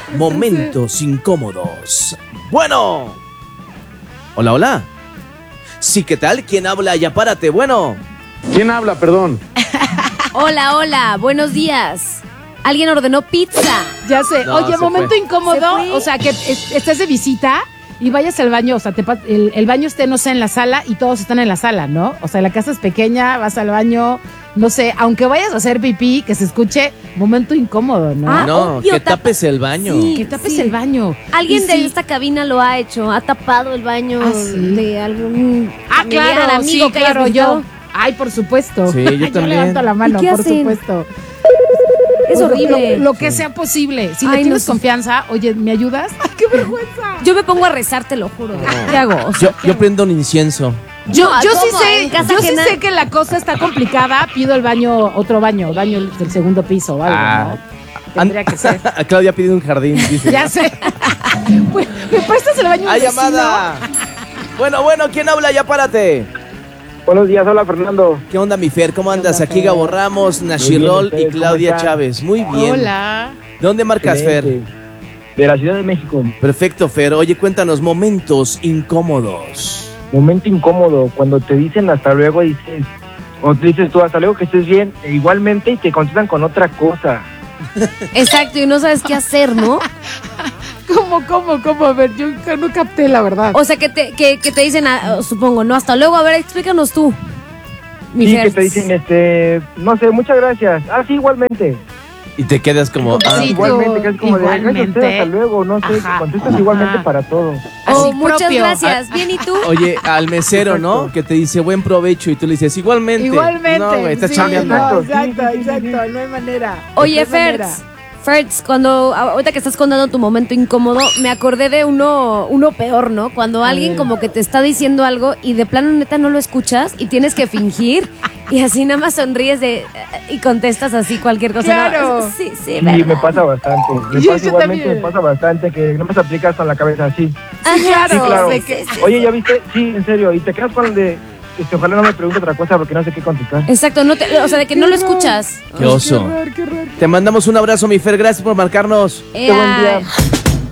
Momentos incómodos. Bueno. Hola, hola. Sí, ¿qué tal? ¿Quién habla? Ya párate, bueno. ¿Quién habla, perdón? Hola, hola, buenos días. ¿Alguien ordenó pizza? Ya sé. No, Oye, se momento fue. incómodo. Se fue. O sea, que estés de visita y vayas al baño. O sea, el baño esté, no sé, en la sala y todos están en la sala, ¿no? O sea, la casa es pequeña, vas al baño, no sé, aunque vayas a hacer pipí, que se escuche, momento incómodo, ¿no? Ah, No, obvio, que tapes el baño. Sí. Que tapes el baño. Alguien Y de sí. esta cabina lo ha hecho, ha tapado el baño ¿Ah, sí? de algún familiar, Claro, amigo sí, que hayas claro, visitado. yo. Ay, por supuesto. Sí, yo también. levanto la mano, ¿Y qué por hacen? supuesto. Es Pues horrible. Lo que sea posible. Si Ay, le no tienes sé. confianza, oye, ¿me ayudas? ¡Ay, qué vergüenza! Yo me pongo a rezar, te lo juro. ¿Qué hago? O sea, Yo prendo un incienso. Yo sí ¿cómo? sé, ¿En casa yo sí ajena? sé que la cosa está complicada. Pido el baño, otro baño del segundo piso o algo, Ah. ¿no? Tendría que ser. Claudia pide un jardín, dice. Ya sé. Pues, ¿me prestas el baño? ¡Hay del vecino? llamada! Bueno, ¿quién habla? Ya párate. Buenos días, hola Fernando. ¿Qué onda, mi Fer? ¿Cómo andas? Aquí Gabo Ramos, Nashirol y ustedes, ¿cómo Claudia están? Chávez. Muy bien. Hola. ¿De dónde marcas, Fer? Excelente. De la Ciudad de México. Perfecto, Fer. Oye, cuéntanos momentos incómodos. Momento incómodo, cuando te dicen hasta luego dices, o te dices tú hasta luego que estés bien, e igualmente y te contestan con otra cosa. exacto, y no sabes qué hacer, ¿no? ¿Cómo? A ver, yo no capté la verdad. O sea, que te dicen, supongo, ¿no? Hasta luego, a ver, explícanos tú. Mi Sí, Fer. que te dicen, no sé, muchas gracias. Ah, sí, igualmente. Y te quedas como... Sí, ah, Igualmente, que es como de, igualmente. gracias a usted, hasta luego, no sé, Ajá, contestas ajá. igualmente para todo. Oh, Así muchas propio. gracias. Bien, ¿y tú? Oye, al mesero, ¿no? Exacto. Que te dice buen provecho y tú le dices igualmente. Igualmente. No, güey, estás sí, chambeando. no, Exacto, exacto. No hay manera. Oye, No hay manera. Fertz, ahorita que estás contando tu momento incómodo, me acordé de uno peor, ¿no? Cuando alguien como que te está diciendo algo y de plano neta no lo escuchas y tienes que fingir y así nada más sonríes y contestas así cualquier cosa. Claro. ¿no? Sí, Sí, ¿verdad? me pasa bastante. Me Yo pasa igualmente, también. me pasa bastante que no me aplicas con la cabeza así. Sí, claro. Sí, claro. sé que- Oye, ¿ya viste? Sí, en serio. Y te quedas con el de, ojalá no me pregunte otra cosa porque no sé qué contestar. Exacto, o sea, de que no lo escuchas. Qué oso. Qué horror. Te mandamos un abrazo, mi Fer. Gracias por marcarnos. Qué buen día. Ay.